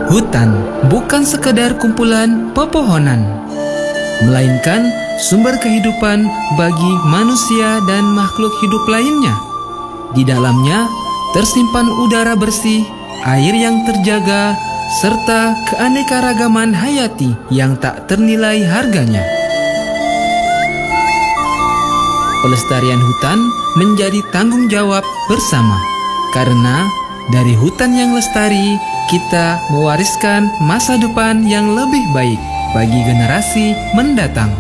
Hutan bukan sekedar kumpulan pepohonan, melainkan sumber kehidupan bagi manusia dan makhluk hidup lainnya. Di dalamnya tersimpan udara bersih, air yang terjaga, serta keanekaragaman hayati yang tak ternilai harganya. Pelestarian hutan menjadi tanggung jawab bersama, karena dari hutan yang lestari, kita mewariskan masa depan yang lebih baik bagi generasi mendatang.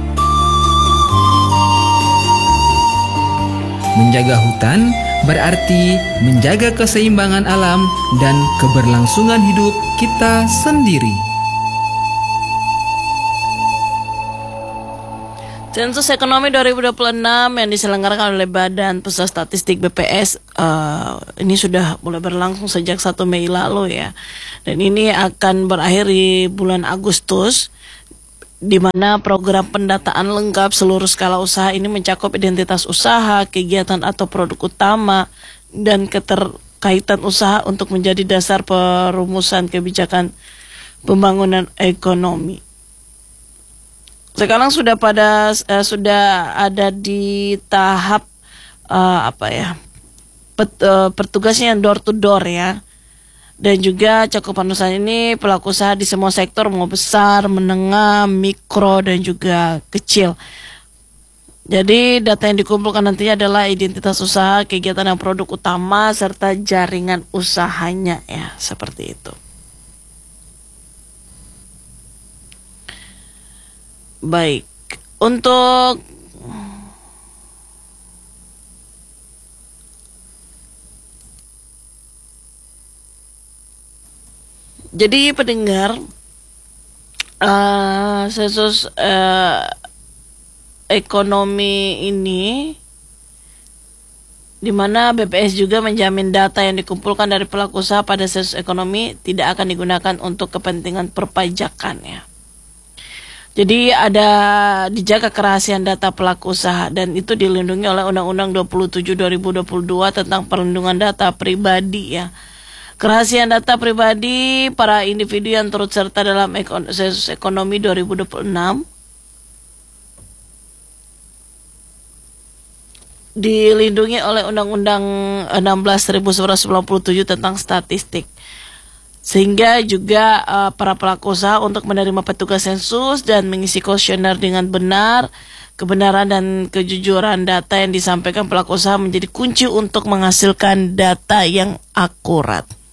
Menjaga hutan berarti menjaga keseimbangan alam dan keberlangsungan hidup kita sendiri. Sensus Ekonomi 2026 yang diselenggarakan oleh Badan Pusat Statistik BPS ini sudah mulai berlangsung sejak 1 Mei lalu ya. Dan ini akan berakhir di bulan Agustus, di mana program pendataan lengkap seluruh skala usaha ini mencakup identitas usaha, kegiatan atau produk utama, dan keterkaitan usaha untuk menjadi dasar perumusan kebijakan pembangunan ekonomi. Sekarang sudah ada di tahap petugasnya yang door to door ya. Dan juga cakupan usaha ini pelaku usaha di semua sektor, mau besar, menengah, mikro, dan juga kecil. Jadi data yang dikumpulkan nantinya adalah identitas usaha, kegiatan dan produk utama, serta jaringan usahanya ya, seperti itu. Baik, untuk jadi pendengar, sensus ekonomi ini, di mana BPS juga menjamin data yang dikumpulkan dari pelaku usaha pada sensus ekonomi tidak akan digunakan untuk kepentingan perpajakan ya. Jadi ada dijaga kerahasiaan data pelaku usaha, dan itu dilindungi oleh Undang-Undang 27 2022 tentang perlindungan data pribadi ya. Kerahasiaan data pribadi para individu yang turut serta dalam sensus ekonomi 2026 dilindungi oleh Undang-Undang 16.1197 tentang statistik. Sehingga juga para pelaku usaha untuk menerima petugas sensus dan mengisi kuesioner dengan benar, kebenaran dan kejujuran data yang disampaikan pelaku usaha menjadi kunci untuk menghasilkan data yang akurat.